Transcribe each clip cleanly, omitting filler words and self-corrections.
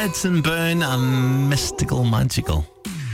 Edson Boone and Mystical Magical.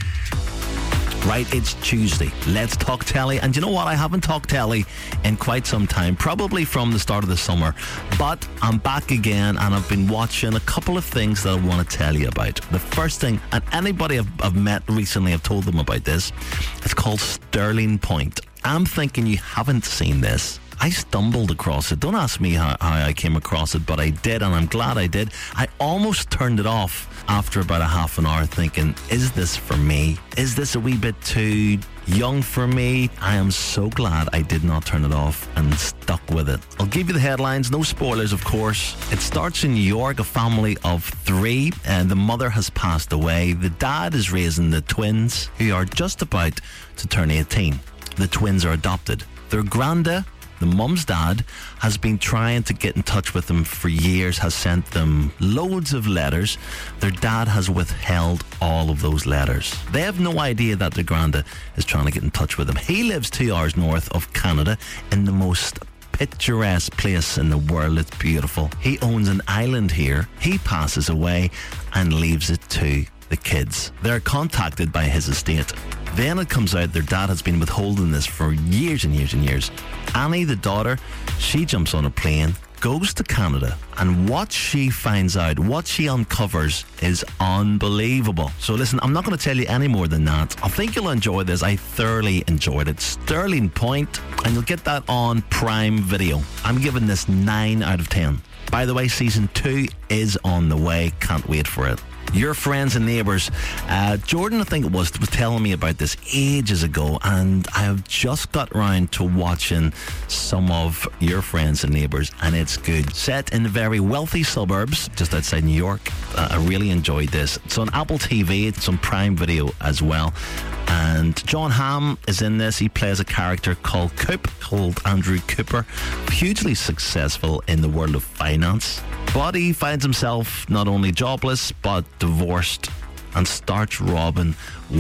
Right, it's Tuesday. Let's talk telly. And you know what? I haven't talked telly in quite some time, probably from the start of the summer. But I'm back again, and I've been watching a couple of things that I want to tell you about. The first thing, and anybody I've met recently, I've told them about this. It's called Sterling Point. I'm thinking you haven't seen this. I stumbled across it. Don't ask me how I came across it, but I did, and I'm glad I did. I almost turned it off after about a half an hour thinking, is this for me? Is this a wee bit too young for me? I am so glad I did not turn it off and stuck with it. I'll give you the headlines, no spoilers of course. It starts in New York, a family of 3, and the mother has passed away. The dad is raising the twins, who are just about to turn 18. The twins are adopted. Their granda, the mum's dad, has been trying to get in touch with them for years, has sent them loads of letters. Their dad has withheld all of those letters. They have no idea that their granda is trying to get in touch with them. He lives 2 hours north of Canada in the most picturesque place in the world. It's beautiful. He owns an island here. He passes away and leaves it to the kids. They're contacted by his estate. Then it comes out their dad has been withholding this for years and years and years. Annie, the daughter, she jumps on a plane, goes to Canada, and what she finds out, what she uncovers, is unbelievable. So listen, I'm not going to tell you any more than that. I think you'll enjoy this. I thoroughly enjoyed it. Sterling Point, and you'll get that on Prime Video. I'm giving this 9 out of 10. By the way, season 2 is on the way. Can't wait for it. Your Friends and Neighbours. Jordan, I think it was telling me about this ages ago, and I have just got round to watching some of Your Friends and Neighbours, and it's good. Set in the very wealthy suburbs just outside New York. I really enjoyed this. It's on Apple TV, it's on Prime Video as well. And John Hamm is in this. He plays a character called Andrew Cooper, hugely successful in the world of finance. But he finds himself not only jobless, but divorced, and starts robbing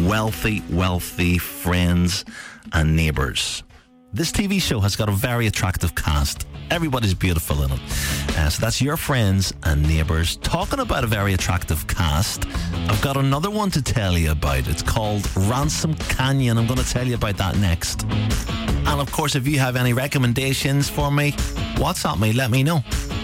wealthy friends and neighbours. This TV show has got a very attractive cast. Everybody's beautiful in it. So that's Your Friends and Neighbours. Talking about a very attractive cast, I've got another one to tell you about. It's called Ransom Canyon. I'm going to tell you about that next. And of course, if you have any recommendations for me, WhatsApp me, let me know.